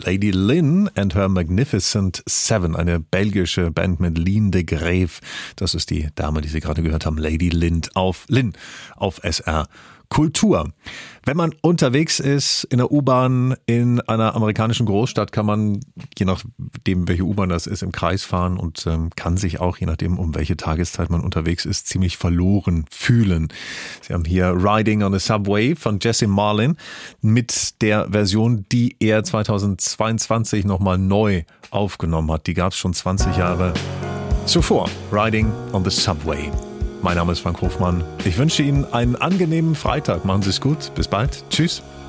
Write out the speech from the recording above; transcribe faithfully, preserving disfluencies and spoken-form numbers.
Lady Lynn and her Magnificent Seven, eine belgische Band mit Lynn de Greve. Das ist die Dame, die Sie gerade gehört haben, Lady Lynn auf Lynn auf S R Kultur. Wenn man unterwegs ist in der U-Bahn in einer amerikanischen Großstadt, kann man, je nachdem welche U-Bahn das ist, im Kreis fahren und ähm, kann sich auch, je nachdem um welche Tageszeit man unterwegs ist, ziemlich verloren fühlen. Sie haben hier Riding on a Subway von Jesse Marlin mit der Version, die er zweitausendzweiundzwanzig nochmal neu aufgenommen hat. Die gab es schon zwanzig Jahre zuvor. Riding on the Subway. Mein Name ist Frank Hofmann. Ich wünsche Ihnen einen angenehmen Freitag. Machen Sie es gut. Bis bald. Tschüss.